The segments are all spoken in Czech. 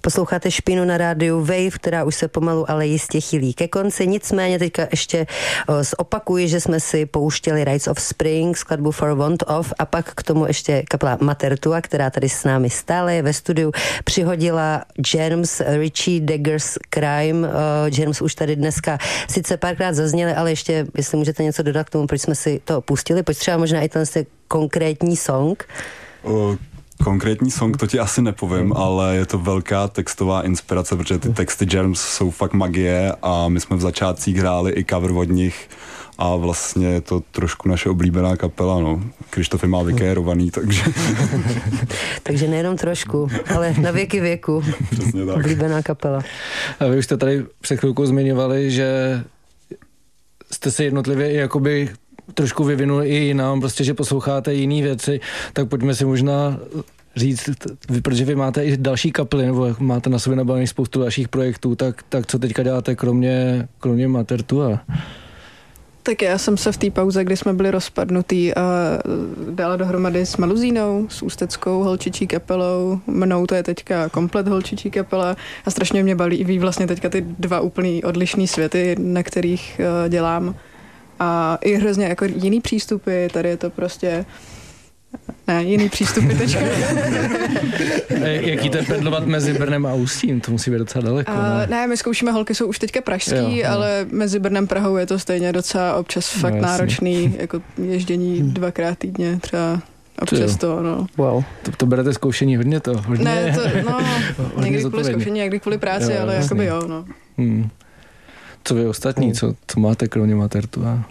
Posloucháte Špínu na rádiu Wave, která už se pomalu, ale jistě chýlí ke konci. Nicméně teďka ještě zopakuji, že jsme si pouštěli Rites of Spring, skladbu For Want Of, a pak k tomu ještě kapela Matertua, která tady s námi stále je ve studiu, přihodila Germs, Richie Daggers Crime. Germs už tady dneska sice párkrát zazněli, ale ještě, jestli můžete něco dodat k tomu, proč jsme si to pustili, pojď třeba možná i ten konkrétní song. Konkrétní song to ti asi nepovím, ale je to velká textová inspirace, protože ty texty Germs jsou fakt magie a my jsme v začátcích hráli i cover od nich a vlastně je to trošku naše oblíbená kapela, no. Krištof je má vykérovaný, takže... Takže nejenom trošku, ale na věky věku. Přesně tak. Oblíbená kapela. A vy už jste tady před chvilkou zmiňovali, že jste se jednotlivě i jakoby trošku vyvinuli i jinam, prostě, že posloucháte jiné věci, tak pojďme si možná říct, protože vy máte i další kapely, nebo máte na sobě nabavených spoustu dalších projektů, tak co teďka děláte kromě Matertua? Tak já jsem se v té pauze, kdy jsme byli rozpadnutý, a dala dohromady s Maluzínou, s ústeckou holčičí kapelou, mnou to je teďka komplet holčičí kapela a strašně mě baví vlastně teďka ty dva úplný odlišný světy, na kterých dělám. A i hrozně jako jiný přístupy, tady je to prostě... Ne, jiný přístupy teďka. Jaký to je pendlovat mezi Brnem a Ústím? To musí být docela daleko. Ne, my zkoušíme, holky jsou už teďka pražský, jo. Ale mezi Brnem a Prahou je to stejně docela občas fakt náročný, jako ježdění 2x týdně třeba. Občas to, no. Wow. To berete zkoušení hodně to? Hodně, ne, někdy kvůli zkoušení, někdy kvůli práci, ale jakoby jo, no. Co vy ostatní, co máte kromě Matertua?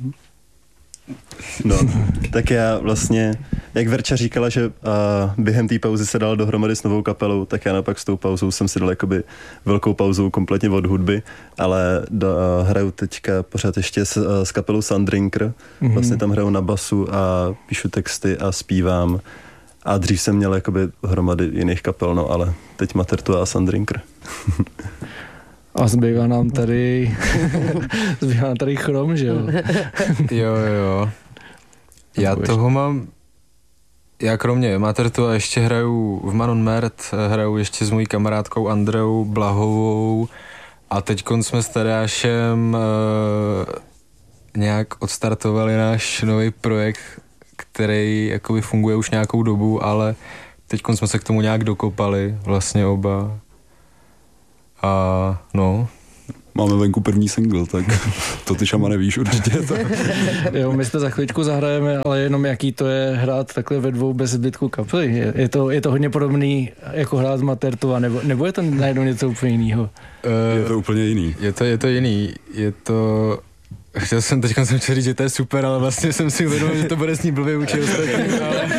No, tak já vlastně, jak Verča říkala, že během té pauzy se dala dohromady s novou kapelou, tak já napak s tou pauzou jsem si dal jakoby velkou pauzu kompletně od hudby, ale hraju teďka pořád ještě s kapelou Sundrinker, vlastně tam hraju na basu a píšu texty a zpívám a dřív jsem měl jakoby hromady jiných kapel, no ale teď Matertua a Sundrinker. A zbývá nám tady Chrom, že jo? Jo. Já kromě Matertua ještě hraju v Manon Mert, hraju ještě s mojí kamarádkou Andreou Blahovou a teďkon jsme s Tadeášem nějak odstartovali náš nový projekt, který jakoby funguje už nějakou dobu, ale teďkon jsme se k tomu nějak dokopali, vlastně oba. A no. Máme venku první single, tak to ty šama nevíš určitě. Jo, my se za chvíličku zahrajeme, ale jenom jaký to je hrát takhle ve dvou bez zbytku kapely. Je to hodně podobný jako hrát Matertua, nebo je to najednou něco úplně jiného? Je to úplně jiný. Je to jiný. Chtěl jsem říct, že to je super, ale vlastně jsem si uvědomil, že to bude s ní blbě učit ostatní.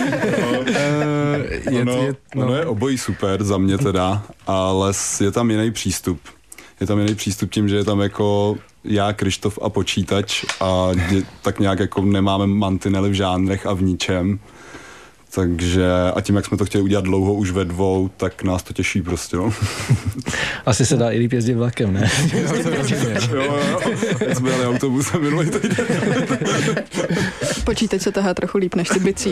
Ono je obojí super za mě teda, ale je tam jiný přístup. Je tam jiný přístup tím, že je tam jako já, Krištof a počítač a tak nějak jako nemáme mantinely v žánrech a v ničem. Takže a tím, jak jsme to chtěli udělat dlouho už ve dvou, tak nás to těší prostě, no. Asi se dá i líp jezdit vlakem, ne? Jo. Jsme jeli autobusem minulý týden. Počítač se tahá trochu líp než ty bicí.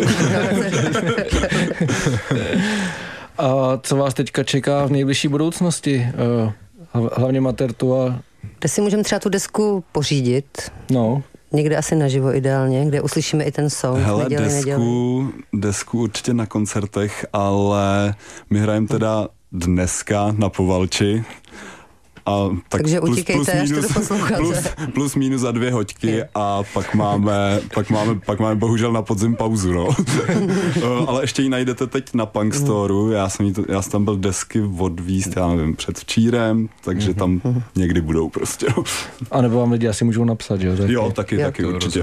A co vás teďka čeká v nejbližší budoucnosti? Hlavně Matertua. Kde si můžeme třeba tu desku pořídit? No. Někde asi naživo ideálně, kde uslyšíme i ten song. Hele, desku určitě na koncertech, ale my hrajeme teda dneska na Povalči. A tak takže utíkejte, až to posloucháte. Plus minus za 2 hoďky a pak máme bohužel na podzim pauzu, no. Ale ještě ji najdete teď na Punk Storeu, já jsem tam byl desky odvízt, já nevím, předvčírem, takže tam někdy budou prostě, no. A nebo vám lidi asi můžou napsat, jo? Jo, taky určitě.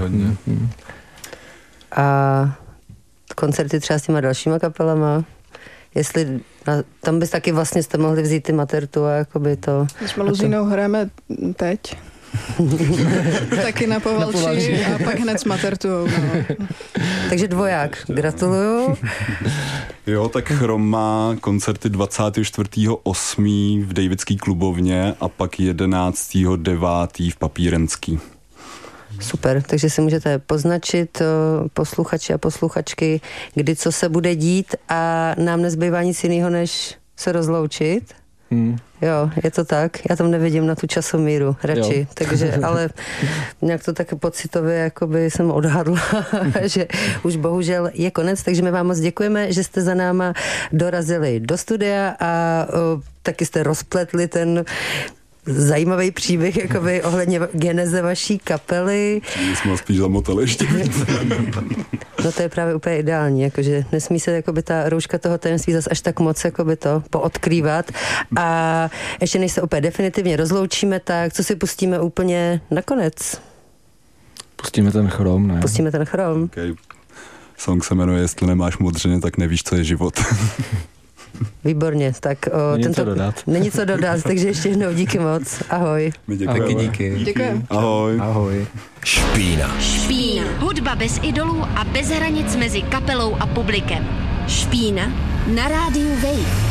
A koncerty třeba s těma dalšíma kapelama? Jestli tam bys taky vlastně jste mohli vzít ty Matertua, jakoby to... S Maluzínou hrajeme teď. Taky na Povalči a pak hned s Matertuou. No. Takže dvoják. Gratuluju. Jo, tak Chrom má koncerty 24.8. v Davidský klubovně a pak 11.9. v Papírenský. Super, takže si můžete poznačit, posluchači a posluchačky, kdy co se bude dít a nám nezbývá nic jiného, než se rozloučit. Jo, je to tak. Já tam nevidím na tu časomíru radši, Jo. takže, ale nějak to tak pocitově jakoby jsem odhadla, že už bohužel je konec, takže my vám moc děkujeme, že jste za náma dorazili do studia a taky jste rozpletli ten zajímavý příběh jakoby ohledně geneze vaší kapely. My jsme spíš zamotali ještě. No to je právě úplně ideální, jakože nesmí se jakoby ta rouška toho tajemství zase až tak moc jakoby to poodkrývat. A ještě než se úplně definitivně rozloučíme, tak co si pustíme úplně nakonec? Pustíme ten chrom, ne? Pustíme ten chrom. Okay. Song se jmenuje Jestli nemáš modřiny, tak nevíš, co je život. Výborně, tak Není co dodat. Není co dodat, takže ještě jednou díky moc. Ahoj. My děkujeme. Díky. Děkujeme. Ahoj. Ahoj. Špína. Špína. Hudba bez idolů a bez hranic mezi kapelou a publikem. Špína na rádiu Wave.